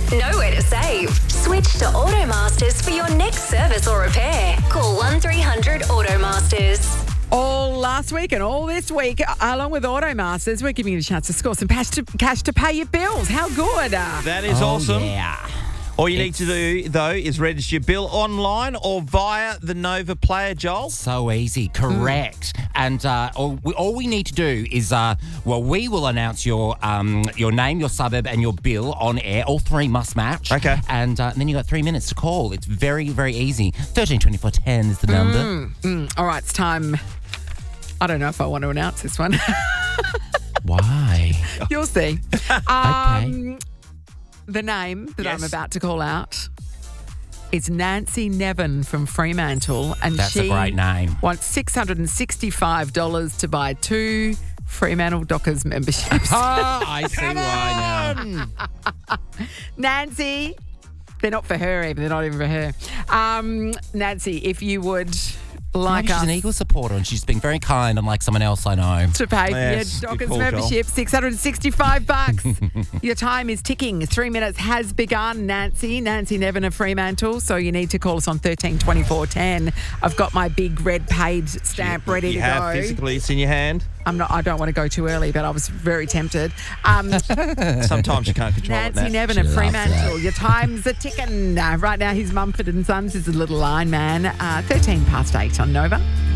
Nowhere to save. Switch to Automasters for your next service or repair. Call 1300 Automasters. All last week and all this week, along with Automasters, we're giving you a chance to score some cash to pay your bills. How good? That is awesome. Yeah. All you need to do, though, is register your bill online or via the Nova Player, Joel. So easy, correct. And all we need to do is, we will announce your name, your suburb, and your bill on air. All three must match. Okay. And then you got 3 minutes to call. It's very, very easy. 132410 is the number. All right, it's time. I don't know if I want to announce this one. Why? You'll see. Okay. The name that Yes. I'm about to call out is Nancy Nevin from Fremantle. And That's a she great name. wants $665 to buy 2 Fremantle Dockers memberships. I see why now. Nancy, they're not for her even. They're not even for her. Nancy, if you would like Maybe she's us an Eagles supporter and she's being very kind, unlike someone else I know. to pay Yes, for your good Dockers call, Joel. membership, $665. Your time is ticking. 3 minutes has begun, Nancy. Nancy Nevin of Fremantle. So you need to call us on 132410. I've got my big red paid stamp ready You to have go. physically, it's in your hand. I don't want to go too early, but I was very tempted. Sometimes you can't control Nancy it, Nat. Nevin of Fremantle. Your time's a ticking. Right now, he's Mumford and Sons is a little line man. 13 past 8 on Nova.